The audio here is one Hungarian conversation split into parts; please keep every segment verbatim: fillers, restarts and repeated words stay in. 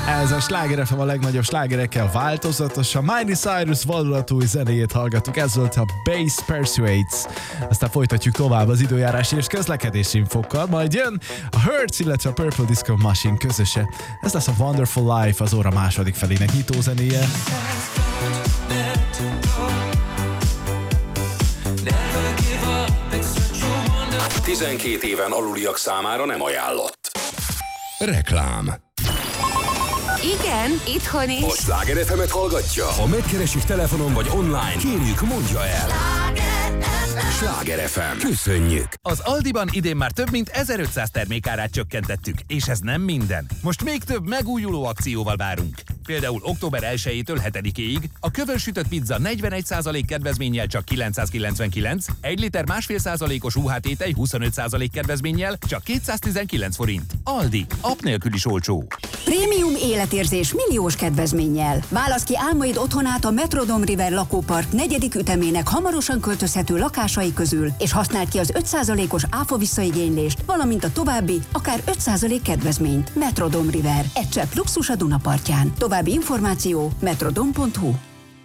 Ez a Sláger ef em a legnagyobb slágerekkel változatosan. Miley Cyrus vadonatúj zenéjét hallgattuk, ez volt a Bass Persuades. Aztán folytatjuk tovább az időjárási és közlekedési infokkal, majd jön a Hurts, illetve a Purple Disco Machine közöse. Ez lesz a Wonderful Life, az óra második felének nyitó zenéje. tizenkét éven aluliak számára nem ajánlott. Reklám. Igen, itthon is. A Sláger ef emet hallgatja? Ha megkeresik telefonon vagy online, kérjük, mondja el. Sláger ef em. Köszönjük! Az Aldiban idén már több mint ezerötszáz termékárát csökkentettük, és ez nem minden. Most még több megújuló akcióval várunk. Például október elsejétől hetedikéig a kövönsütött pizza negyvenegy százalék kedvezménnyel csak kilencszázkilencvenkilenc, egy liter másfél százalékos u há té-tej huszonöt százalék kedvezménnyel csak kétszáztizenkilenc forint. Aldi, app nélkül is olcsó. Prémium életérzés milliós kedvezménnyel. Válasz ki álmaid otthonát a Metrodome River lakópark negyedik ütemének hamarosan költözhető lakásai közül, és használd ki az öt százalékos áfa visszaigénylést, valamint a további, akár öt százalék kedvezményt. Metrodome River. Egy csepp luxus a Dunapartján. További információ metrodome pont hu.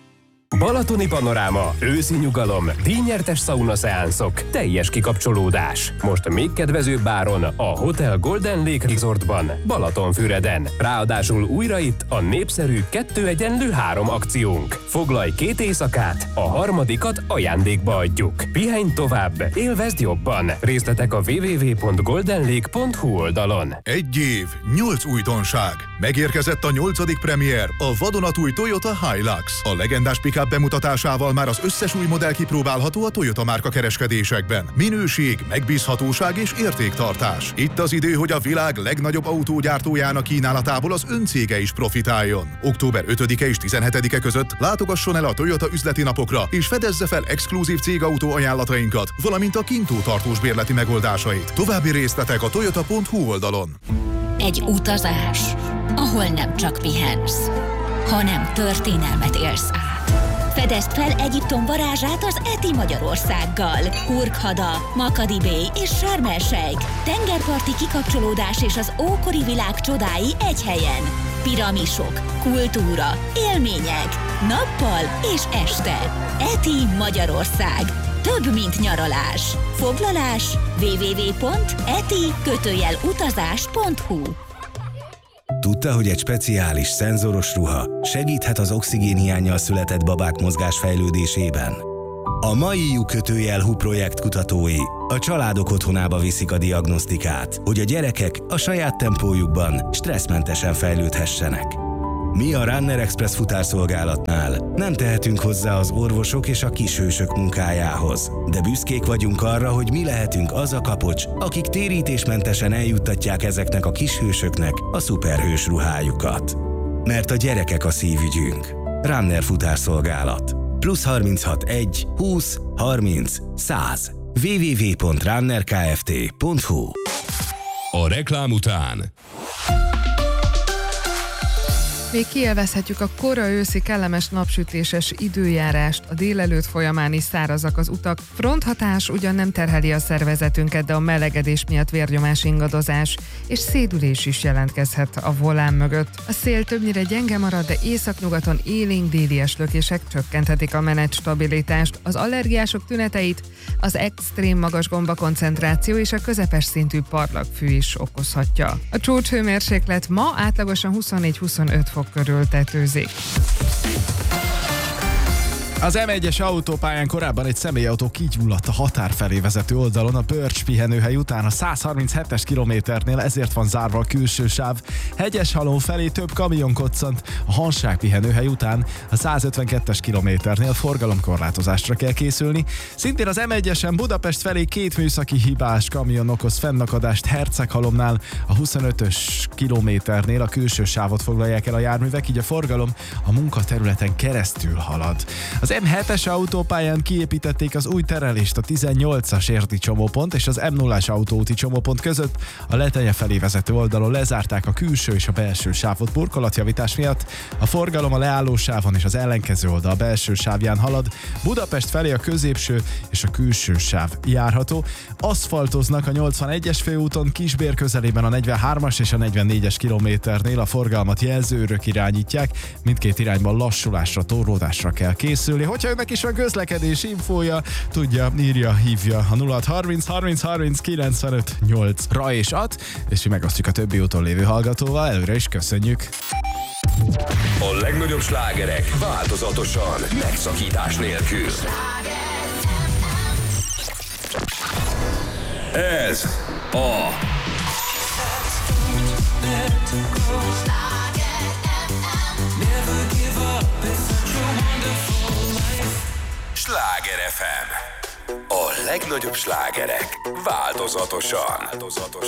Balatoni panoráma, őszi nyugalom, díjnyertes szaunaszeánszok, teljes kikapcsolódás. Most még kedvezőbb áron a Hotel Golden Lake Resortban, Balatonfüreden. Ráadásul újra itt a népszerű kettő egyenlő három akciónk. Foglalj két éjszakát, a harmadikat ajándékba adjuk. Pihenj tovább, élvezd jobban. Részletek a double-u double-u double-u pont golden lake pont hu oldalon. Egy év, nyolc újdonság. Megérkezett a nyolcadik premier, a vadonatúj Toyota Hilux. A legendás pick-up bemutatásával már az összes új modell kipróbálható a Toyota márka kereskedésekben. Minőség, megbízhatóság és értéktartás. Itt az idő, hogy a világ legnagyobb autógyártójának kínálatából az öncége is profitáljon. október ötödike és tizenhetedike között látogasson el a Toyota üzleti napokra, és fedezze fel exkluzív cégautó ajánlatainkat, valamint a kintó tartós bérleti megoldásait. További részletek a toyota pont hu oldalon. Egy utazás, ahol nem csak pihensz, hanem történelmet élsz át. Fedezd fel Egyiptom varázsát az Eti Magyarországgal. Hurghada, Makadi Bay és Sharm el-Sheikh. Tengerparti kikapcsolódás és az ókori világ csodái egy helyen. Piramisok, kultúra, élmények, nappal és este. Eti Magyarország. Több, mint nyaralás. Foglalás double-u double-u double-u pont eti kötőjel utazás pont hu. Tudta, hogy egy speciális, szenzoros ruha segíthet az oxigénhiánnyal született babák mozgásfejlődésében? A mai u kötőjel hu projekt kutatói a családok otthonába viszik a diagnosztikát, hogy a gyerekek a saját tempójukban stresszmentesen fejlődhessenek. Mi a Runner Express futárszolgálatnál nem tehetünk hozzá az orvosok és a kishősök munkájához, de büszkék vagyunk arra, hogy mi lehetünk az a kapocs, akik térítésmentesen eljuttatják ezeknek a kishősöknek a szuperhős ruhájukat. Mert a gyerekek a szívügyünk. Runner futárszolgálat. Plusz harminchat egy húsz harminc száz. double-u double-u double-u pont runner kft pont hu. A reklám után még kielvezhetjük a kora őszi kellemes napsütéses időjárást, a délelőtt folyamán is szárazak az utak. Fronthatás ugyan nem terheli a szervezetünket, de a melegedés miatt vérnyomás ingadozás és szédülés is jelentkezhet a volán mögött. A szél többnyire gyenge marad, de északnyugaton élénk déli eslökések csökkenthetik a menet stabilitást. Az allergiások tüneteit az extrém magas gombakoncentráció és a közepes szintű parlagfű is okozhatja. A csúcshőmérséklet ma átlagosan huszonnégy-huszonöt fok körül tetőzik. Az em egyes autópályán korábban egy személyautó kigyulladt a határ felé vezető oldalon a Börcs pihenőhely után a száz harminchetes kilométernél, ezért van zárva a külső sáv. Hegyeshalom felé több kamion koccant, a Hanság pihenőhely után a száz ötvenkettes kilométernél forgalomkorlátozásra kell készülni. Szintén az em egyesen Budapest felé két műszaki hibás kamion okoz fennakadást Herceghalomnál, a huszonötös kilométernél a külső sávot foglalják el a járművek, így a forgalom a munkaterületen keresztül halad. Az em hetes autópályán kiépítették az új terelést, a tizennyolcas érdi csomópont és az em nullás autóúti csomópont között. A Letenye felé vezető oldalon lezárták a külső és a belső sávot burkolatjavítás miatt. A forgalom a leálló sávon és az ellenkező oldal belső sávján halad. Budapest felé a középső és a külső sáv járható. Aszfaltoznak a nyolcvanegyes főúton, Kisbér közelében a negyvenhármas és a negyvennégyes kilométernél, a forgalmat jelzőrök irányítják. Mindkét irányban lassulásra, torlódásra kell készülni. Hogyha önnek is van közlekedés infója, tudja, írja, hívja a nulla harminc harminc harminc kilencvenöt nyolcra és ad, és mi megosztjuk a többi úton lévő hallgatóval. Előre is köszönjük! A legnagyobb slágerek változatosan, megszakítás nélkül. Ez a Sláger ef em. A legnagyobb slágerek változatosan. változatosan.